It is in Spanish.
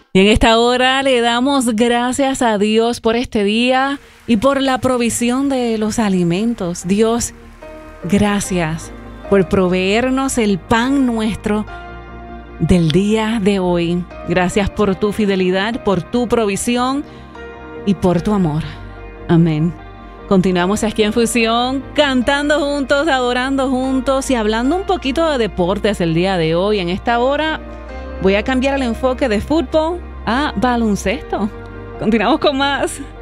Y en esta hora le damos gracias a Dios por este día y por la provisión de los alimentos. Dios, gracias por proveernos el pan nuestro del día de hoy. Gracias por tu fidelidad, por tu provisión y por tu amor. Amén. Continuamos aquí en Fusión, cantando juntos, adorando juntos y hablando un poquito de deportes el día de hoy. En esta hora voy a cambiar el enfoque de fútbol a baloncesto. Continuamos con más.